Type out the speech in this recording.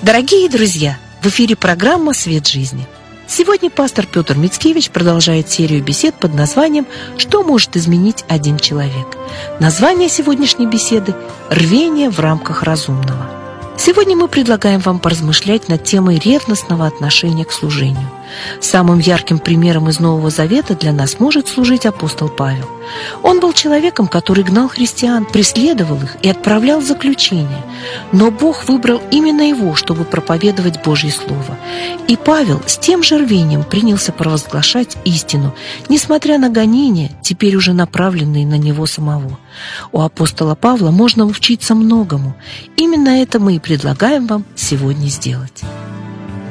Дорогие друзья, в эфире программа «Свет жизни». Сегодня пастор Петр Мицкевич продолжает серию бесед под названием «Что может изменить один человек?». Название сегодняшней беседы «Рвение в рамках разумного». Сегодня мы предлагаем вам поразмышлять над темой ревностного отношения к служению. Самым ярким примером из Нового Завета для нас может служить апостол Павел. Он был человеком, который гнал христиан, преследовал их и отправлял в заключение. Но Бог выбрал именно его, чтобы проповедовать Божье Слово. И Павел с тем же рвением принялся провозглашать истину, несмотря на гонения, теперь уже направленные на него самого. У апостола Павла можно учиться многому. Именно это мы и предлагаем вам сегодня сделать.